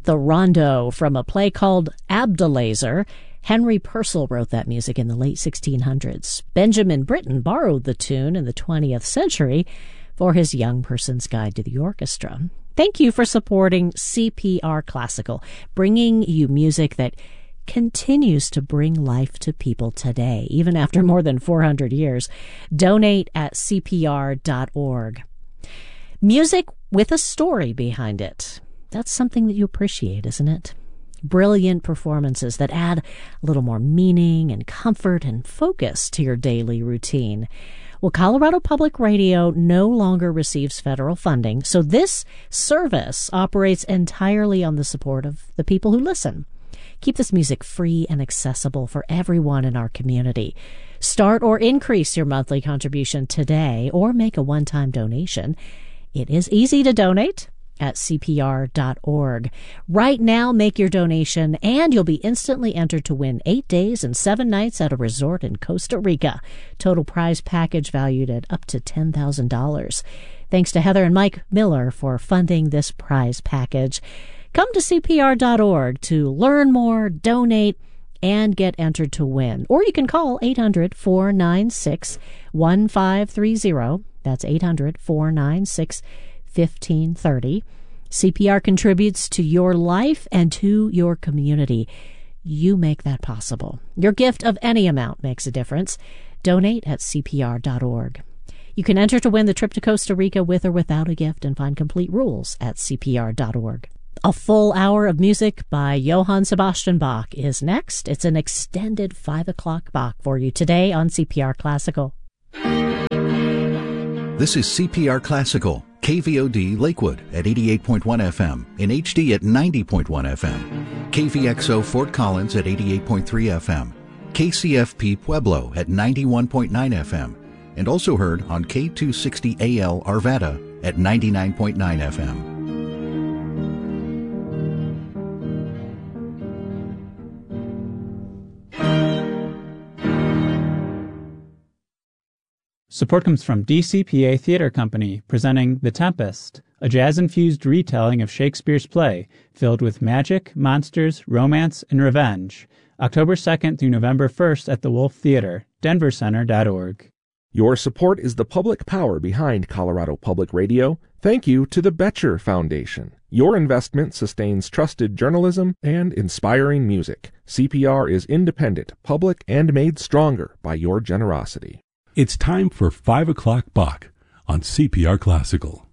the rondo from a play called Abdelazer. Henry Purcell wrote that music in the late 1600s. Benjamin Britten borrowed the tune in the 20th century for his Young Person's Guide to the Orchestra. Thank you for supporting CPR Classical, bringing you music that continues to bring life to people today, even after more than 400 years. Donate at CPR.org. Music with a story behind it. That's something that you appreciate, isn't it? Brilliant performances that add a little more meaning and comfort and focus to your daily routine. Well, Colorado Public Radio no longer receives federal funding, so this service operates entirely on the support of the people who listen. Keep this music free and accessible for everyone in our community. Start or increase your monthly contribution today or make a one-time donation. It is easy to donate at CPR.org. Right now, make your donation, and you'll be instantly entered to win 8 days and 7 nights at a resort in Costa Rica. Total prize package valued at up to $10,000. Thanks to Heather and Mike Miller for funding this prize package. Come to CPR.org to learn more, donate, and get entered to win. Or you can call 800-496-1530. That's 800-496-1530. CPR contributes to your life and to your community. You make that possible. Your gift of any amount makes a difference. Donate at CPR.org. You can enter to win the trip to Costa Rica with or without a gift and find complete rules at CPR.org. A full hour of music by Johann Sebastian Bach is next. It's an extended 5 o'clock Bach for you today on CPR Classical. This is CPR Classical, KVOD Lakewood at 88.1 FM, in HD at 90.1 FM, KVXO Fort Collins at 88.3 FM, KCFP Pueblo at 91.9 FM, and also heard on K260AL Arvada at 99.9 FM. Support comes from DCPA Theater Company, presenting The Tempest, a jazz-infused retelling of Shakespeare's play, filled with magic, monsters, romance, and revenge. October 2nd through November 1st at the Wolf Theater, denvercenter.org. Your support is the public power behind Colorado Public Radio. Thank you to the Betcher Foundation. Your investment sustains trusted journalism and inspiring music. CPR is independent, public, and made stronger by your generosity. It's time for 5 o'clock Bach on CPR Classical.